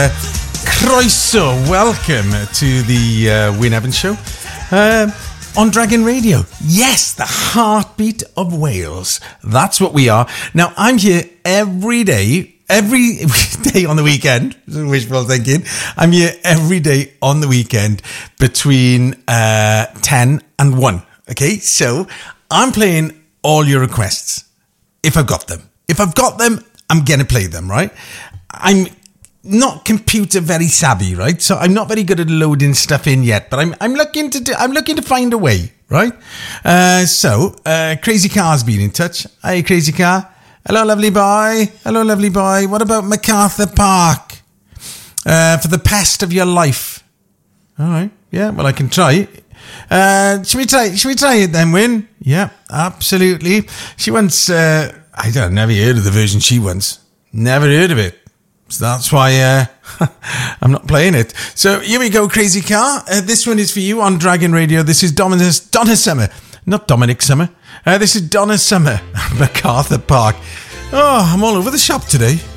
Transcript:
Croeso, welcome to the Wyn Evans Show on Dragon Radio. Yes, the heartbeat of Wales. That's what we are. Now, I'm here every day on the weekend. Wishful thinking. I'm here every day on the weekend between 10 and 1. Okay, so I'm playing all your requests if I've got them. If I've got them, I'm going to play them, right? I'm not computer very savvy, right? So I'm not very good at loading stuff in yet, but I'm looking to find a way, right? So Crazy Car's been in touch. Hey, Crazy Car. Hello, lovely boy. Hello, lovely boy. What about MacArthur Park for the pest of your life? All right. Yeah. Well, I can try. Should we try it then, Wyn? Yeah, absolutely. She wants. Never heard of the version she wants. Never heard of it. So that's why I'm not playing it. So here we go, Crazy Car. This one is for you on Dragon Radio. This is Donna Summer. Not Dominic Summer. This is Donna Summer, MacArthur Park. Oh, I'm all over the shop today.